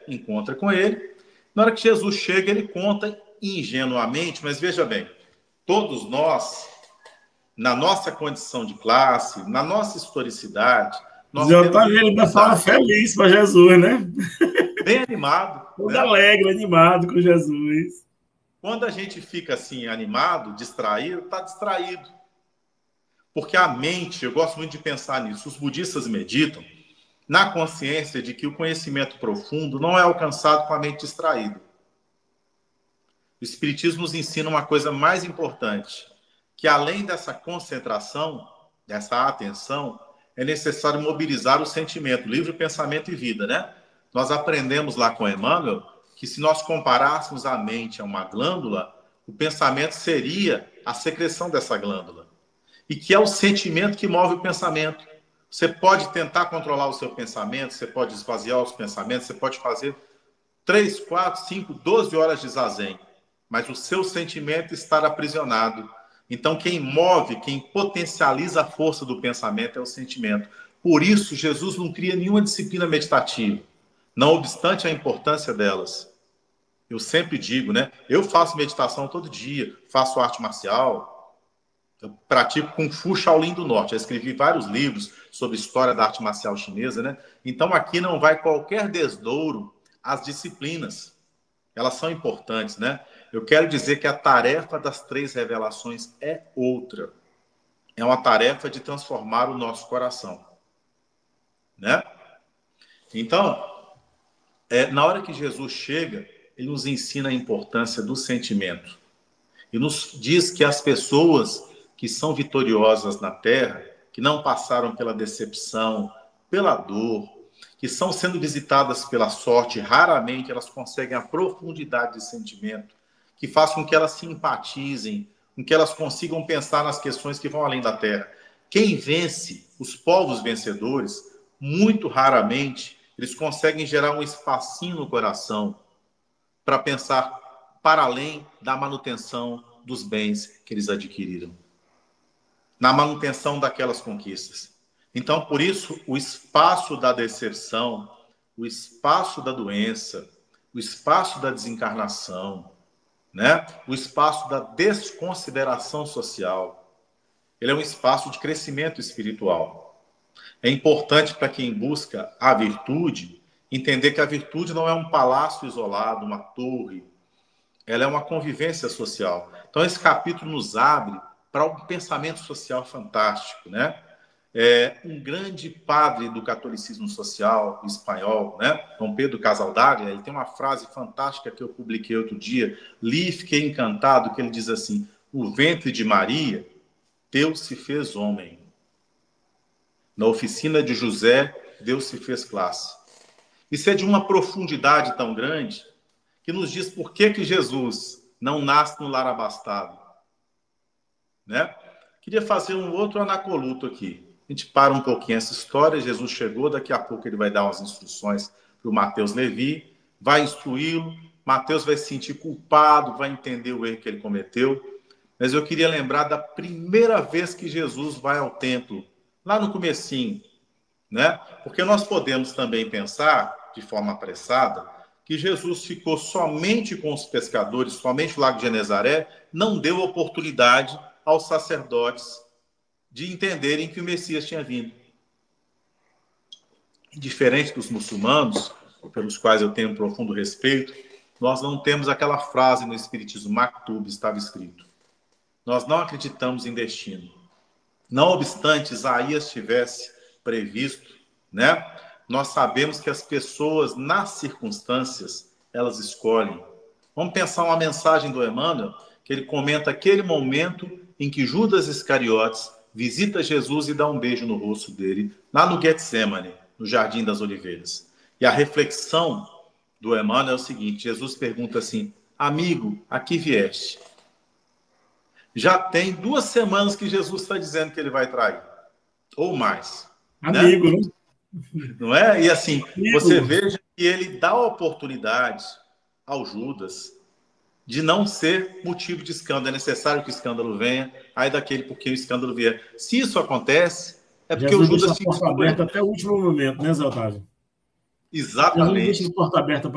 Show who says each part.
Speaker 1: encontra com ele. Na hora que Jesus chega, ele conta ingenuamente, mas veja bem, todos nós, na nossa condição de classe, na nossa historicidade, nós
Speaker 2: Zé
Speaker 1: temos
Speaker 2: Otávio, ele ainda fala
Speaker 1: dificuldade.
Speaker 2: feliz para Jesus, né?
Speaker 1: Bem animado,
Speaker 2: Todo
Speaker 1: né?
Speaker 2: alegre, animado com Jesus.
Speaker 1: Quando a gente fica assim, animado, distraído, está distraído. Porque a mente, eu gosto muito de pensar nisso, os budistas meditam na consciência de que o conhecimento profundo não é alcançado com a mente distraída. O Espiritismo nos ensina uma coisa mais importante, que além dessa concentração, dessa atenção, é necessário mobilizar o sentimento, livre pensamento e vida, né? Nós aprendemos lá com Emmanuel que se nós comparássemos a mente a uma glândula, o pensamento seria a secreção dessa glândula. E que é o sentimento que move o pensamento. Você pode tentar controlar o seu pensamento, você pode esvaziar os pensamentos, você pode fazer 3, 4, 5, 12 horas de zazen, mas o seu sentimento está aprisionado. Então, quem move, quem potencializa a força do pensamento é o sentimento. Por isso, Jesus não cria nenhuma disciplina meditativa, não obstante a importância delas. Eu sempre digo, né? Eu faço meditação todo dia, faço arte marcial, eu pratico Kung Fu Shaolin do Norte. Eu escrevi vários livros sobre história da arte marcial chinesa, né? Então, aqui não vai qualquer desdouro às disciplinas. Elas são importantes, né? Eu quero dizer que a tarefa das 3 revelações é outra. É uma tarefa de transformar o nosso coração, né? Então, na hora que Jesus chega, ele nos ensina a importância do sentimento. E nos diz que as pessoas que são vitoriosas na Terra, que não passaram pela decepção, pela dor, que estão sendo visitadas pela sorte, raramente elas conseguem a profundidade de sentimento que faz com que elas simpatizem, com que elas consigam pensar nas questões que vão além da Terra. Quem vence, os povos vencedores, muito raramente eles conseguem gerar um espacinho no coração para pensar para além da manutenção dos bens que eles adquiriram, na manutenção daquelas conquistas. Então, por isso, o espaço da decepção, o espaço da doença, o espaço da desencarnação, né? O espaço da desconsideração social, ele é um espaço de crescimento espiritual. É importante para quem busca a virtude entender que a virtude não é um palácio isolado, uma torre, ela é uma convivência social. Então, esse capítulo nos abre para um pensamento social fantástico, né? Um grande padre do catolicismo social espanhol, né? Dom Pedro Casaldaglia, ele tem uma frase fantástica que eu publiquei outro dia, li e fiquei encantado, que ele diz assim: o ventre de Maria, Deus se fez homem. Na oficina de José, Deus se fez classe. Isso é de uma profundidade tão grande que nos diz por que Jesus não nasce no lar abastado, né? Queria fazer um outro anacoluto aqui. A gente para um pouquinho essa história. Jesus chegou, daqui a pouco ele vai dar umas instruções para o Mateus Levi, vai instruí-lo. Mateus vai se sentir culpado, vai entender o erro que ele cometeu. Mas eu queria lembrar da primeira vez que Jesus vai ao templo, lá no comecinho, né? Porque nós podemos também pensar, de forma apressada, que Jesus ficou somente com os pescadores, somente no Lago de Genezaré, não deu oportunidade aos sacerdotes de entenderem que o Messias tinha vindo. Diferente dos muçulmanos, pelos quais eu tenho um profundo respeito, nós não temos aquela frase no Espiritismo, Maktub, estava escrito. Nós não acreditamos em destino. Não obstante Isaías tivesse previsto, né? Nós sabemos que as pessoas, nas circunstâncias, elas escolhem. Vamos pensar uma mensagem do Emmanuel, que ele comenta aquele momento em que Judas Iscariotes visita Jesus e dá um beijo no rosto dele, lá no Getsemane, no Jardim das Oliveiras. E a reflexão do Emmanuel é o seguinte: Jesus pergunta assim: amigo, a que vieste? Já tem 2 semanas que Jesus está dizendo que ele vai trair, ou mais, né?
Speaker 2: Amigo, né?
Speaker 1: Não é? E assim, você
Speaker 2: Amigo.
Speaker 1: veja que ele dá oportunidade ao Judas de não ser motivo de escândalo. É necessário que o escândalo venha, aí daquele porque o escândalo vier. Se isso acontece, é porque o
Speaker 2: Jesus deixa
Speaker 1: Judas
Speaker 2: a
Speaker 1: se
Speaker 2: porta
Speaker 1: dispõe.
Speaker 2: aberta até o último momento, né, Zé Otávio? Jesus deixa
Speaker 1: Exatamente.
Speaker 2: a porta aberta